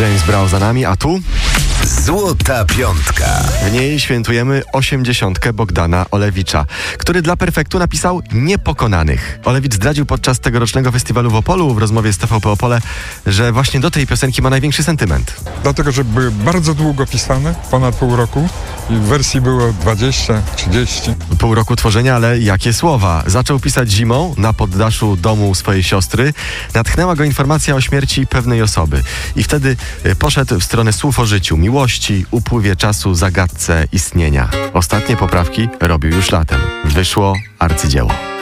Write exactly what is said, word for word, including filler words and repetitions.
James Brown za nami, a tu Złota Piątka. w niej świętujemy osiemdziesiątkę Bogdana Olewicza, który dla Perfektu napisał Niepokonanych. Olewicz zdradził podczas tegorocznego festiwalu w Opolu w rozmowie z T V P Opole, że właśnie do tej piosenki ma największy sentyment. Dlatego, że były bardzo długo pisane, ponad pół roku i wersji było dwadzieścia, trzydzieści. Pół roku tworzenia, ale jakie słowa. Zaczął pisać zimą na poddaszu domu swojej siostry. Natchnęła go informacja o śmierci pewnej osoby. I wtedy y, poszedł w stronę słów o życiu, miłości, upływie czasu, zagadce istnienia. Ostatnie poprawki robił już latem. Wyszło arcydzieło.